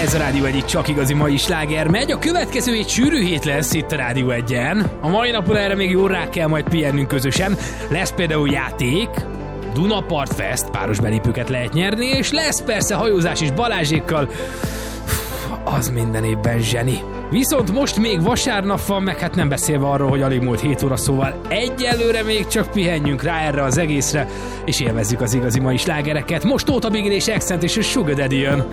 Ez a Rádió 1 csak igazi mai sláger megy. A következő egy sűrű hét lesz itt a Rádió 1-en. A mai napon erre még jól rá kell majd pihennünk közösen. Lesz például játék, Dunapart Fest, páros belépőket lehet nyerni, és lesz persze hajózás is Balázsékkal. Az minden évben zseni. Viszont most még vasárnap van, meg hát nem beszélve arról, hogy alig múlt 7 óra, szóval egyelőre még csak pihenjünk rá erre az egészre, és élvezzük az igazi mai slágereket. Most Tóth Bigel és Accent és a Sugar Daddy jön.